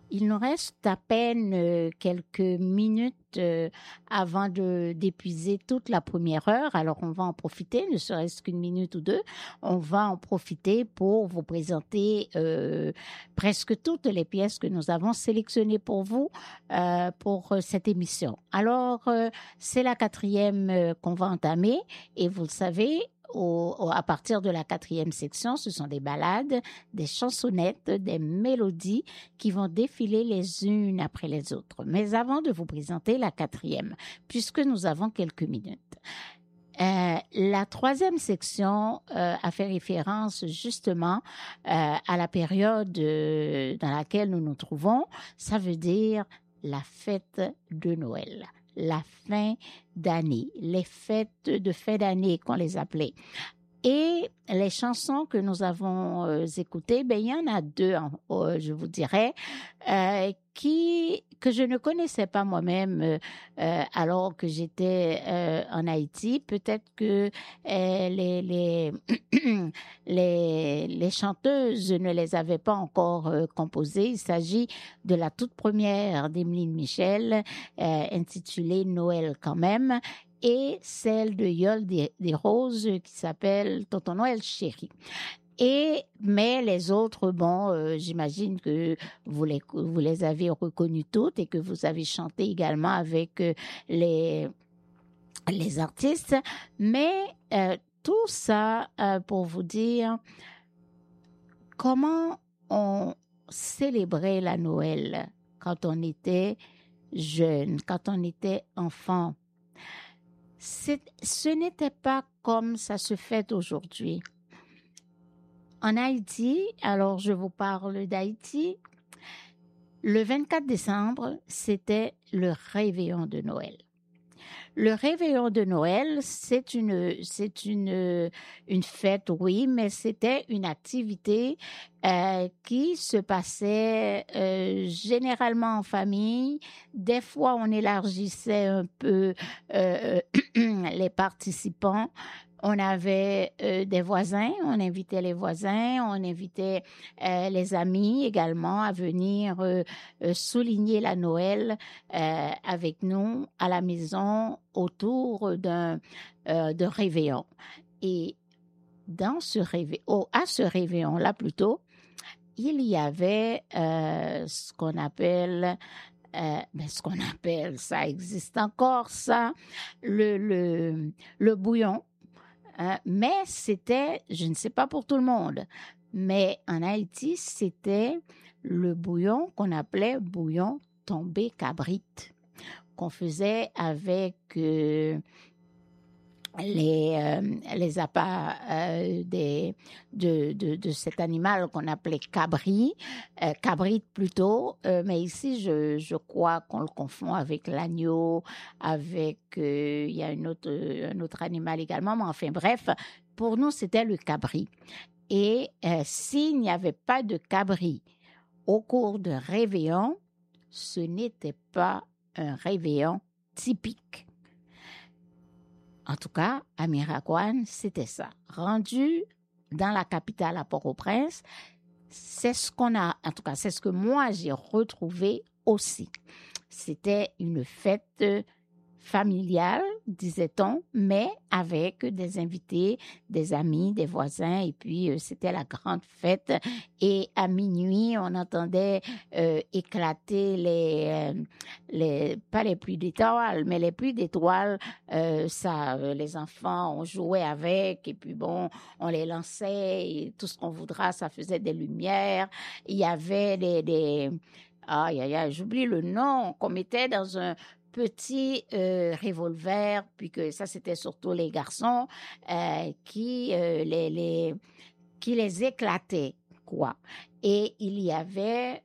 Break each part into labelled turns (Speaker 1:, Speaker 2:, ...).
Speaker 1: Il nous reste à peine quelques minutes avant d'épuiser toute la première heure. Alors, on va en profiter, ne serait-ce qu'une minute ou deux. On va en profiter pour vous présenter presque toutes les pièces que nous avons sélectionnées pour vous pour cette émission. Alors, c'est la quatrième qu'on va entamer et vous le savez, à partir de la quatrième section, ce sont des ballades, des chansonnettes, des mélodies qui vont défiler les unes après les autres. Mais avant de vous présenter la quatrième, puisque nous avons quelques minutes, la troisième section a fait référence justement à la période dans laquelle nous nous trouvons. Ça veut dire la fête de Noël, la fin d'année, les fêtes de fin d'année qu'on les appelait. Et les chansons que nous avons écoutées, ben il y en a deux, je vous dirais, que je ne connaissais pas moi-même alors que j'étais en Haïti. Peut-être que les les chanteuses ne les avaient pas encore composées. Il s'agit de la toute première d'Emeline Michel, intitulée Noël quand même, et celle de Yol des Roses qui s'appelle Tonton Noël Chéri. Mais les autres, bon, j'imagine que vous les avez reconnues toutes et que vous avez chanté également avec les artistes. Mais tout ça pour vous dire comment on célébrait la Noël quand on était jeune, quand on était enfant. Ce n'était pas comme ça se fait aujourd'hui. En Haïti, alors je vous parle d'Haïti, le 24 décembre, c'était le réveillon de Noël. Le réveillon de Noël, c'est une fête, oui, mais c'était une activité qui se passait généralement en famille. Des fois, on élargissait un peu les participants. On avait des voisins, on invitait les voisins, on invitait les amis également à venir souligner la Noël avec nous à la maison autour de réveillon. Et à ce réveillon-là plutôt, il y avait ce qu'on appelle, ça existe encore ça, le bouillon. Mais c'était, je ne sais pas pour tout le monde, mais en Haïti, c'était le bouillon qu'on appelait bouillon tombé cabrit, qu'on faisait avec les appâts de cet animal qu'on appelait cabri, cabrit plutôt, mais ici je crois qu'on le confond avec l'agneau, avec il y a un autre animal également, mais enfin bref, pour nous c'était le cabri. Et s'il n'y avait pas de cabri au cours de réveillon, ce n'était pas un réveillon typique. En tout cas, à Miragoâne, c'était ça. Rendu dans la capitale à Port-au-Prince, c'est ce c'est ce que moi j'ai retrouvé aussi. C'était une fête familiale, disait-on, mais avec des invités, des amis, des voisins, et puis c'était la grande fête. Et à minuit, on entendait éclater pas les pluies d'étoiles, mais les pluies d'étoiles. Les enfants, on jouait avec, et puis bon, on les lançait, et tout ce qu'on voudra, ça faisait des lumières. Il y avait j'oublie le nom qu'on mettait dans un petit revolver, puis que ça c'était surtout les garçons qui les éclataient, quoi. Et il y avait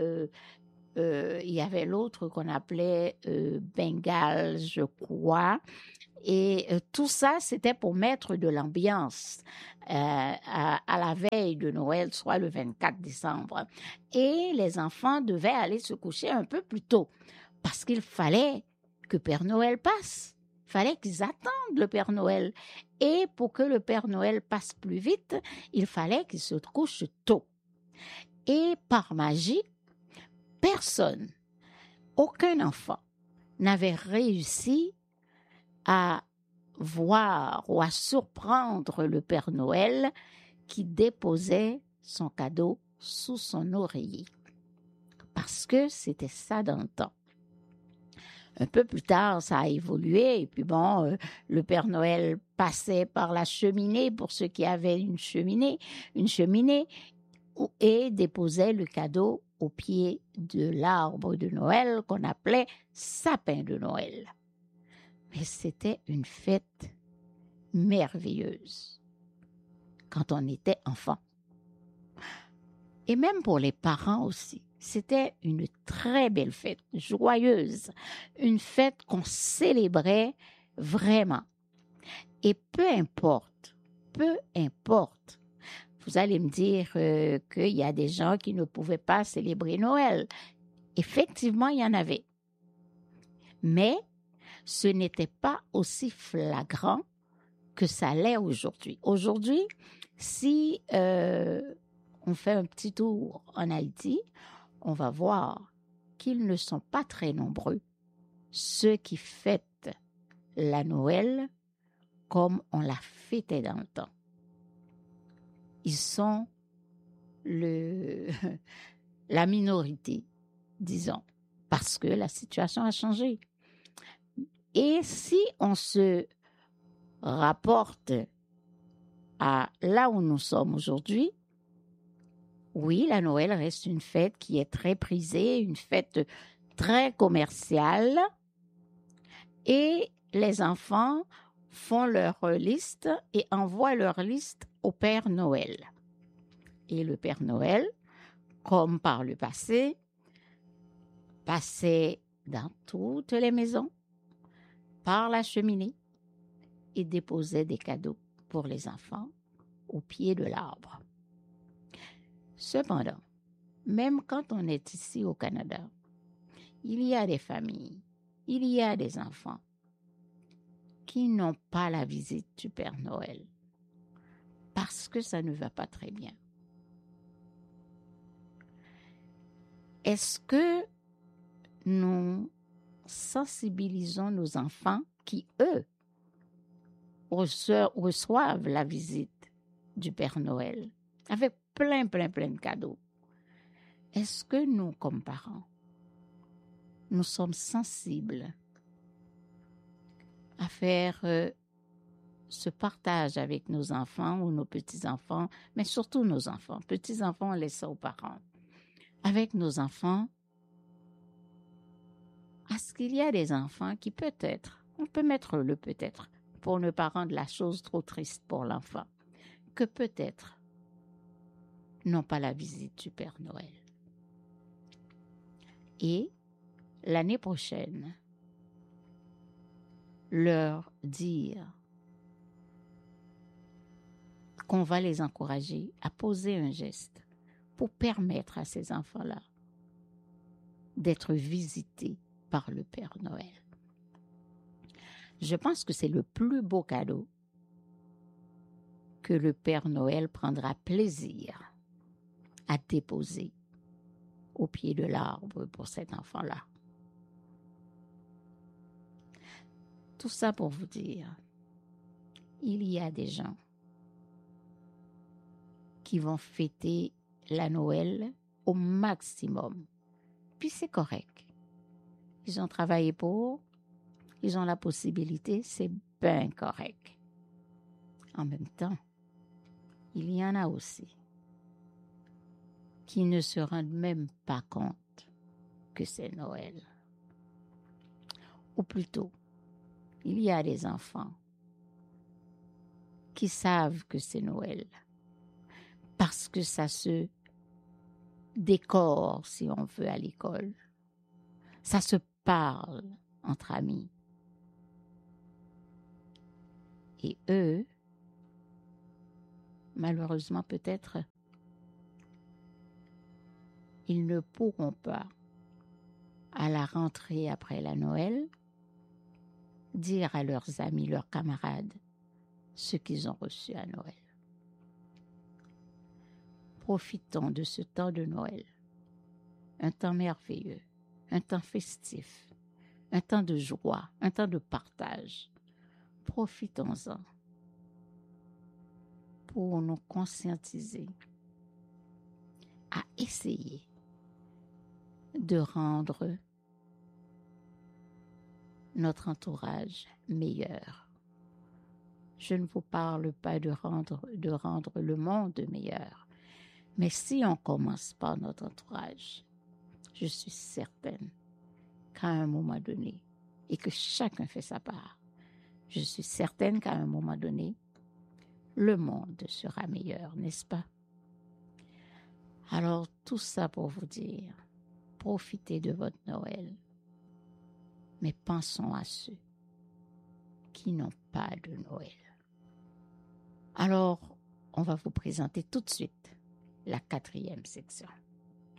Speaker 1: l'autre qu'on appelait Bengale, je crois. Et tout ça, c'était pour mettre de l'ambiance à la veille de Noël, soit le 24 décembre. Et les enfants devaient aller se coucher un peu plus tôt parce qu'il fallait que Père Noël passe. Il fallait qu'ils attendent le Père Noël. Et pour que le Père Noël passe plus vite, il fallait qu'ils se couchent tôt. Et par magie, personne personne, aucun enfant n'avait réussi à voir ou à surprendre le Père Noël qui déposait son cadeau sous son oreiller. Parce que c'était ça dans le temps. Un peu plus tard, ça a évolué. Et puis le Père Noël passait par la cheminée, pour ceux qui avaient une cheminée, et déposait le cadeau au pied de l'arbre de Noël qu'on appelait sapin de Noël. Mais c'était une fête merveilleuse quand on était enfant. Et même pour les parents aussi. C'était une très belle fête, joyeuse, une fête qu'on célébrait vraiment. Et peu importe, vous allez me dire qu'il y a des gens qui ne pouvaient pas célébrer Noël. Effectivement, il y en avait. Mais ce n'était pas aussi flagrant que ça l'est aujourd'hui. Aujourd'hui, si on fait un petit tour en Haïti, on va voir qu'ils ne sont pas très nombreux, ceux qui fêtent la Noël comme on la fêtait dans le temps. Ils sont la minorité, disons, parce que la situation a changé. Et si on se rapporte à là où nous sommes aujourd'hui, oui, la Noël reste une fête qui est très prisée, une fête très commerciale. Et les enfants font leur liste et envoient leur liste au Père Noël. Et le Père Noël, comme par le passé, passait dans toutes les maisons, par la cheminée, et déposait des cadeaux pour les enfants au pied de l'arbre. Cependant, même quand on est ici au Canada, il y a des familles, il y a des enfants qui n'ont pas la visite du Père Noël parce que ça ne va pas très bien. Est-ce que nous sensibilisons nos enfants qui, eux, reçoivent la visite du Père Noël avec plein de cadeaux? Est-ce que nous, comme parents, nous sommes sensibles à faire ce partage avec nos enfants ou nos petits-enfants, mais surtout nos enfants. Petits-enfants, on laisse ça aux parents. Avec nos enfants, est-ce qu'il y a des enfants qui peut-être, on peut mettre le peut-être, pour ne pas rendre la chose trop triste pour l'enfant, que peut-être n'ont pas la visite du Père Noël. Et l'année prochaine, leur dire qu'on va les encourager à poser un geste pour permettre à ces enfants-là d'être visités par le Père Noël. Je pense que c'est le plus beau cadeau que le Père Noël prendra plaisir à déposer au pied de l'arbre pour cet enfant-là. Tout ça pour vous dire, il y a des gens qui vont fêter la Noël au maximum. Puis c'est correct. Ils ont travaillé pour, ils ont la possibilité, c'est bien correct. En même temps, il y en a aussi qui ne se rendent même pas compte que c'est Noël. Ou plutôt, il y a des enfants qui savent que c'est Noël parce que ça se décore, si on veut, à l'école. Ça se parle entre amis. Et eux, malheureusement peut-être, ils ne pourront pas, à la rentrée après la Noël, dire à leurs amis, leurs camarades, ce qu'ils ont reçu à Noël. Profitons de ce temps de Noël. un temps merveilleux, un temps festif, un temps de joie, un temps de partage. Profitons-en pour nous conscientiser à essayer de rendre notre entourage meilleur. Je ne vous parle pas de rendre le monde meilleur, mais si on commence par notre entourage, je suis certaine qu'à un moment donné, et que chacun fait sa part, je suis certaine qu'à un moment donné, le monde sera meilleur, n'est-ce pas? Alors, tout ça pour vous dire, profitez de votre Noël, mais pensons à ceux qui n'ont pas de Noël. Alors, on va vous présenter tout de suite la 4e section.